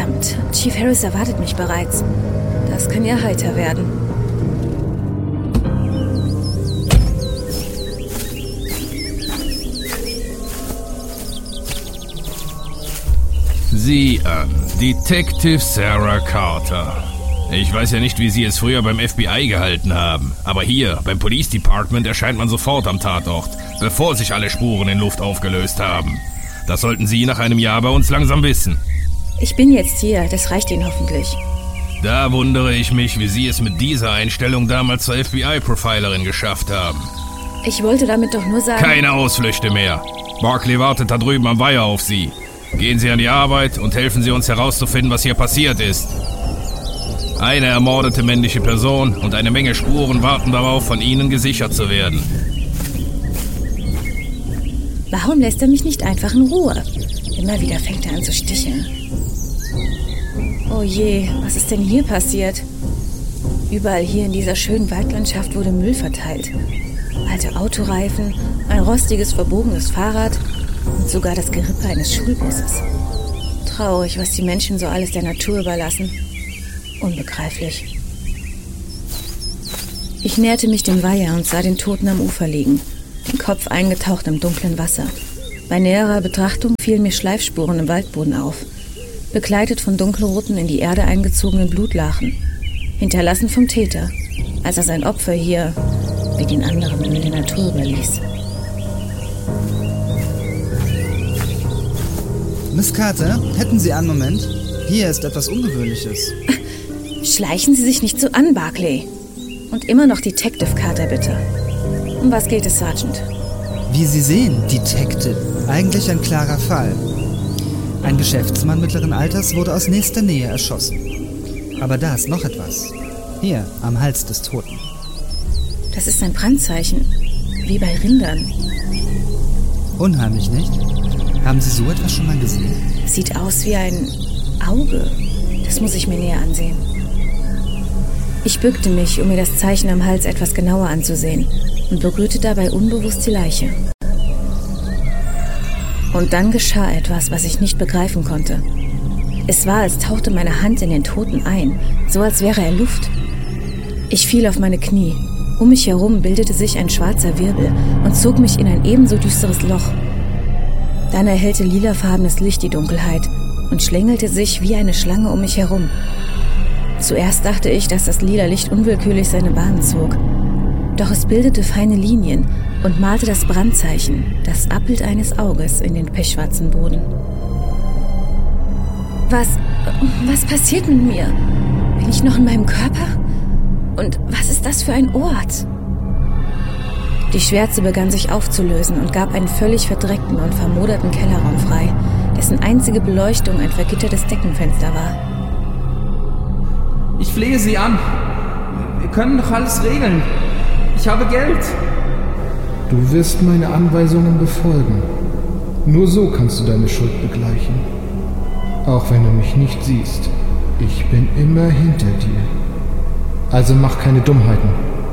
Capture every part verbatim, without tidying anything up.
Verdammt, Chief Harris erwartet mich bereits. Das kann ja heiter werden. Sieh an, Detective Sarah Carter. Ich weiß ja nicht, wie Sie es früher beim F B I gehalten haben, aber hier, beim Police Department, erscheint man sofort am Tatort, bevor sich alle Spuren in Luft aufgelöst haben. Das sollten Sie nach einem Jahr bei uns langsam wissen. Ich bin jetzt hier, das reicht Ihnen hoffentlich. Da wundere ich mich, wie Sie es mit dieser Einstellung damals zur F B I-Profilerin geschafft haben. Ich wollte damit doch nur sagen... Keine Ausflüchte mehr. Barkley wartet da drüben am Weiher auf Sie. Gehen Sie an die Arbeit und helfen Sie uns herauszufinden, was hier passiert ist. Eine ermordete männliche Person und eine Menge Spuren warten darauf, von Ihnen gesichert zu werden. Warum lässt er mich nicht einfach in Ruhe? Immer wieder fängt er an zu sticheln. Oh je, was ist denn hier passiert? Überall hier in dieser schönen Waldlandschaft wurde Müll verteilt. Alte Autoreifen, ein rostiges, verbogenes Fahrrad und sogar das Gerippe eines Schulbusses. Traurig, was die Menschen so alles der Natur überlassen. Unbegreiflich. Ich näherte mich dem Weiher und sah den Toten am Ufer liegen, den Kopf eingetaucht im dunklen Wasser. Bei näherer Betrachtung fielen mir Schleifspuren im Waldboden auf, begleitet von dunkelroten, in die Erde eingezogenen Blutlachen, hinterlassen vom Täter, als er sein Opfer hier, wie den anderen Müll der Natur, überließ. Miss Carter, hätten Sie einen Moment? Hier ist etwas Ungewöhnliches. Schleichen Sie sich nicht so an, Barkley. Und immer noch Detective Carter, bitte. Um was geht es, Sergeant? Wie Sie sehen, Detective. Eigentlich ein klarer Fall. Ein Geschäftsmann mittleren Alters wurde aus nächster Nähe erschossen. Aber da ist noch etwas. Hier, am Hals des Toten. Das ist ein Brandzeichen. Wie bei Rindern. Unheimlich, nicht? Haben Sie so etwas schon mal gesehen? Sieht aus wie ein Auge. Das muss ich mir näher ansehen. Ich bückte mich, um mir das Zeichen am Hals etwas genauer anzusehen und berührte dabei unbewusst die Leiche. Und dann geschah etwas, was ich nicht begreifen konnte. Es war, als tauchte meine Hand in den Toten ein, so als wäre er Luft. Ich fiel auf meine Knie. Um mich herum bildete sich ein schwarzer Wirbel und zog mich in ein ebenso düsteres Loch. Dann erhellte lilafarbenes Licht die Dunkelheit und schlängelte sich wie eine Schlange um mich herum. Zuerst dachte ich, dass das lila Licht unwillkürlich seine Bahn zog. Doch es bildete feine Linien und malte das Brandzeichen, das Abbild eines Auges, in den pechschwarzen Boden. Was, was passiert mit mir? Bin ich noch in meinem Körper? Und was ist das für ein Ort? Die Schwärze begann sich aufzulösen und gab einen völlig verdreckten und vermoderten Kellerraum frei, dessen einzige Beleuchtung ein vergittertes Deckenfenster war. Ich flehe Sie an. Wir können doch alles regeln. Ich habe Geld. Du wirst meine Anweisungen befolgen. Nur so kannst du deine Schuld begleichen. Auch wenn du mich nicht siehst. Ich bin immer hinter dir. Also mach keine Dummheiten.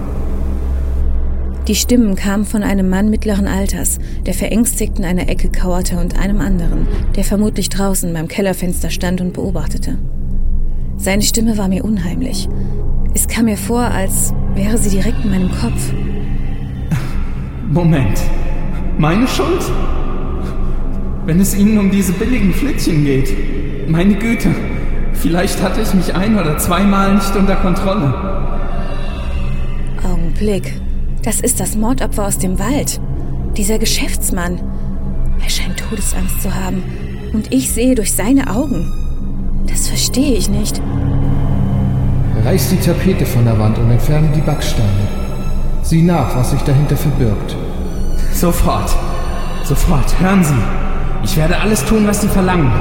Die Stimmen kamen von einem Mann mittleren Alters, der verängstigt in einer Ecke kauerte, und einem anderen, der vermutlich draußen beim Kellerfenster stand und beobachtete. Seine Stimme war mir unheimlich. Es kam mir vor, als wäre sie direkt in meinem Kopf. Moment. Meine Schuld? Wenn es Ihnen um diese billigen Flittchen geht. Meine Güte. Vielleicht hatte ich mich ein- oder zweimal nicht unter Kontrolle. Augenblick. Das ist das Mordopfer aus dem Wald. Dieser Geschäftsmann. Er scheint Todesangst zu haben. Und ich sehe durch seine Augen. Das verstehe ich nicht. Reiß die Tapete von der Wand und entferne die Backsteine. Sieh nach, was sich dahinter verbirgt. Sofort. Sofort. Hören Sie. Ich werde alles tun, was Sie verlangen.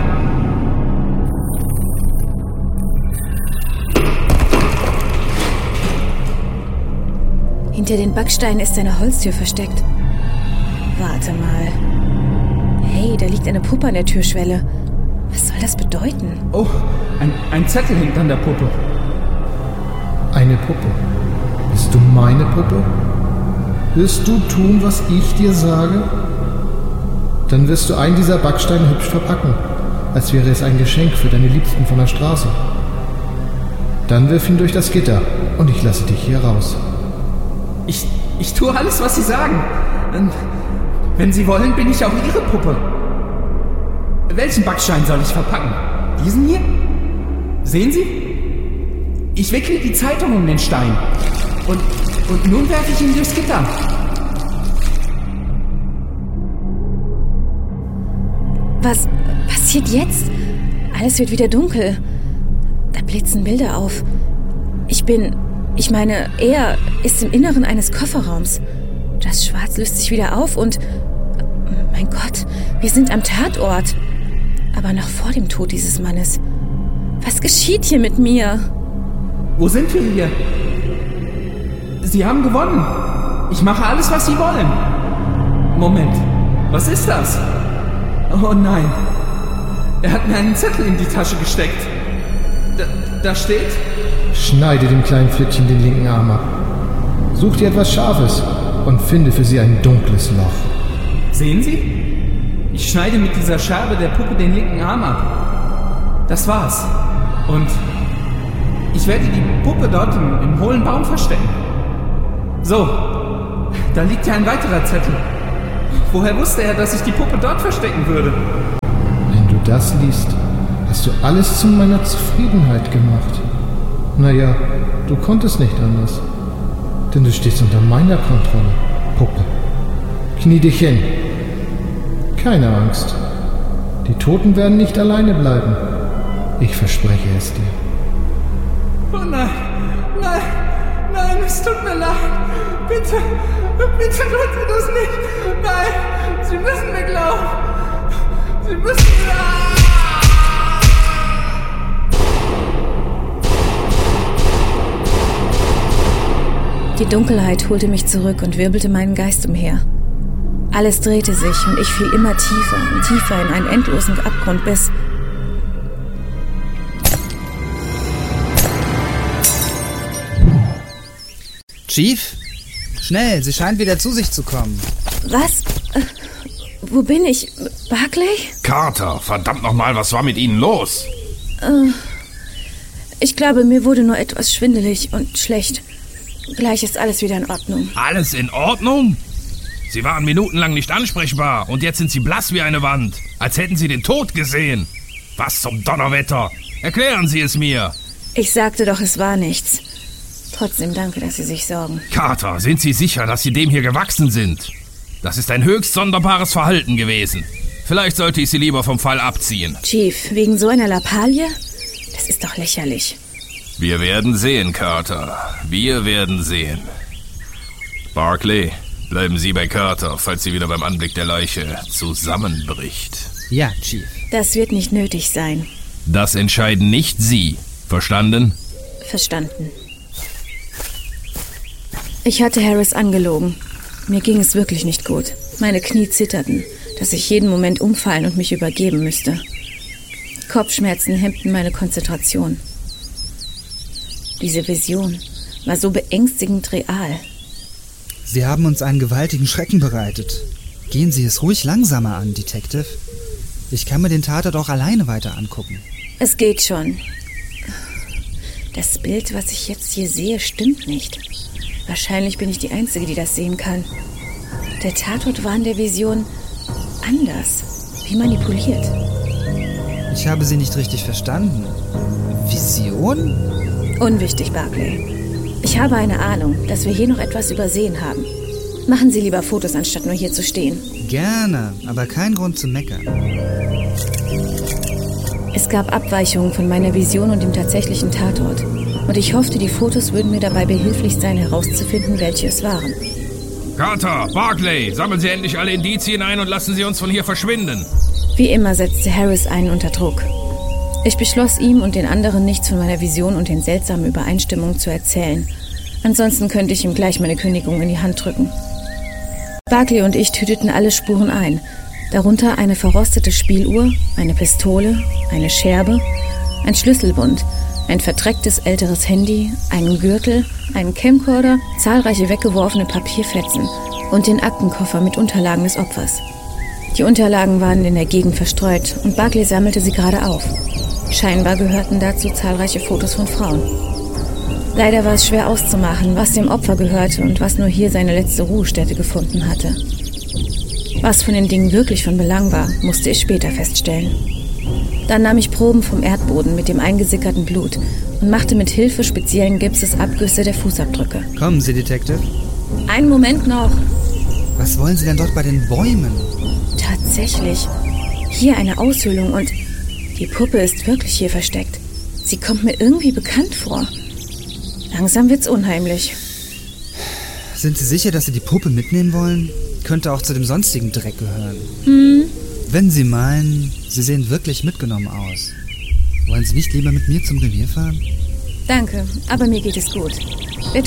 Hinter den Backsteinen ist eine Holztür versteckt. Warte mal. Hey, da liegt eine Puppe an der Türschwelle. Was soll das bedeuten? Oh, ein, ein Zettel hängt an der Puppe. Eine Puppe? Bist du meine Puppe? Wirst du tun, was ich dir sage? Dann wirst du einen dieser Backsteine hübsch verpacken. als wäre es ein Geschenk für deine Liebsten von der Straße. Dann wirf ihn durch das Gitter und ich lasse dich hier raus. Ich, ich tue alles, was Sie sagen. Wenn Sie wollen, bin ich auch Ihre Puppe. Welchen Backstein soll ich verpacken? Diesen hier? Sehen Sie? Ich wickle die Zeitung um den Stein. Und, und nun werfe ich ihn durchs Gitter. Was passiert jetzt? Alles wird wieder dunkel. Da blitzen Bilder auf. Ich bin... Ich meine, er ist im Inneren eines Kofferraums. Das Schwarz löst sich wieder auf und... Mein Gott, wir sind am Tatort. Aber noch vor dem Tod dieses Mannes. Was geschieht hier mit mir? Wo sind wir hier? Sie haben gewonnen. Ich mache alles, was Sie wollen. Moment, was ist das? Oh nein. Er hat mir einen Zettel in die Tasche gesteckt. Da, da steht... Schneide dem kleinen Flittchen den linken Arm ab. Such dir etwas Scharfes und finde für sie ein dunkles Loch. Sehen Sie? Ich schneide mit dieser Scherbe der Puppe den linken Arm ab. Das war's. Und ich werde die Puppe dort im, im hohlen Baum verstecken. So, da liegt ja ein weiterer Zettel. Woher wusste er, dass ich die Puppe dort verstecken würde? Wenn du das liest, hast du alles zu meiner Zufriedenheit gemacht. Naja, du konntest nicht anders. Denn du stehst unter meiner Kontrolle, Puppe. Knie dich hin. Keine Angst. Die Toten werden nicht alleine bleiben. Ich verspreche es dir. Oh nein, nein, nein, es tut mir leid. Bitte, bitte tun Sie das nicht. Nein, Sie müssen mir glauben. Sie müssen mir... Die Dunkelheit holte mich zurück und wirbelte meinen Geist umher. Alles drehte sich und ich fiel immer tiefer und tiefer in einen endlosen Abgrund bis... Chief? Schnell, sie scheint wieder zu sich zu kommen. Was? Äh, wo bin ich? Barclay? Carter, verdammt nochmal, was war mit Ihnen los? Äh, ich glaube, mir wurde nur etwas schwindelig und schlecht. Gleich ist alles wieder in Ordnung. Alles in Ordnung? Sie waren minutenlang nicht ansprechbar und jetzt sind Sie blass wie eine Wand, als hätten Sie den Tod gesehen. Was zum Donnerwetter? Erklären Sie es mir. Ich sagte doch, es war nichts. Trotzdem danke, dass Sie sich sorgen. Carter, sind Sie sicher, dass Sie dem hier gewachsen sind? Das ist ein höchst sonderbares Verhalten gewesen. Vielleicht sollte ich Sie lieber vom Fall abziehen. Chief, wegen so einer Lappalie? Das ist doch lächerlich. Wir werden sehen, Carter. Wir werden sehen. Barclay, bleiben Sie bei Carter, falls sie wieder beim Anblick der Leiche zusammenbricht. Ja, Chief. Das wird nicht nötig sein. Das entscheiden nicht Sie. Verstanden? Verstanden. Ich hatte Harris angelogen. Mir ging es wirklich nicht gut. Meine Knie zitterten, dass ich jeden Moment umfallen und mich übergeben müsste. Kopfschmerzen hemmten meine Konzentration. Diese Vision war so beängstigend real. Sie haben uns einen gewaltigen Schrecken bereitet. Gehen Sie es ruhig langsamer an, Detective. Ich kann mir den Tatort auch alleine weiter angucken. Es geht schon. Das Bild, was ich jetzt hier sehe, stimmt nicht. Wahrscheinlich bin ich die Einzige, die das sehen kann. Der Tatort war in der Vision anders, wie manipuliert. Ich habe Sie nicht richtig verstanden. Vision? Unwichtig, Barclay. Ich habe eine Ahnung, dass wir hier noch etwas übersehen haben. Machen Sie lieber Fotos, anstatt nur hier zu stehen. Gerne, aber kein Grund zu meckern. Es gab Abweichungen von meiner Vision und dem tatsächlichen Tatort. Und ich hoffte, die Fotos würden mir dabei behilflich sein, herauszufinden, welche es waren. Carter, Barclay, sammeln Sie endlich alle Indizien ein und lassen Sie uns von hier verschwinden. Wie immer setzte Harris einen unter Druck. Ich beschloss, ihm und den anderen nichts von meiner Vision und den seltsamen Übereinstimmungen zu erzählen. Ansonsten könnte ich ihm gleich meine Kündigung in die Hand drücken. Barclay und ich tüteten alle Spuren ein. Darunter eine verrostete Spieluhr, eine Pistole, eine Scherbe, ein Schlüsselbund, ein verdrecktes älteres Handy, einen Gürtel, einen Camcorder, zahlreiche weggeworfene Papierfetzen und den Aktenkoffer mit Unterlagen des Opfers. Die Unterlagen waren in der Gegend verstreut und Barclay sammelte sie gerade auf. Scheinbar gehörten dazu zahlreiche Fotos von Frauen. Leider war es schwer auszumachen, was dem Opfer gehörte und was nur hier seine letzte Ruhestätte gefunden hatte. Was von den Dingen wirklich von Belang war, musste ich später feststellen. Dann nahm ich Proben vom Erdboden mit dem eingesickerten Blut und machte mit Hilfe speziellen Gipses Abgüsse der Fußabdrücke. Kommen Sie, Detective. Einen Moment noch. Was wollen Sie denn dort bei den Bäumen? Tatsächlich. Hier eine Aushöhlung und die Puppe ist wirklich hier versteckt. Sie kommt mir irgendwie bekannt vor. Langsam wird's unheimlich. Sind Sie sicher, dass Sie die Puppe mitnehmen wollen? Könnte auch zu dem sonstigen Dreck gehören. Hm? Wenn Sie meinen, Sie sehen wirklich mitgenommen aus. Wollen Sie nicht lieber mit mir zum Revier fahren? Danke, aber mir geht es gut. Der